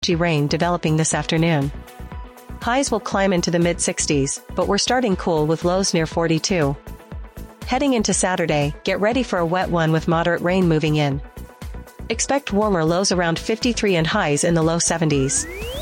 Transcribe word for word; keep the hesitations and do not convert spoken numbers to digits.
Rain developing this afternoon. Highs will climb into the mid sixties, but we're starting cool with lows near forty-two. Heading into Saturday, get ready for a wet one with moderate rain moving in. Expect warmer lows around fifty-three and highs in the low seventies.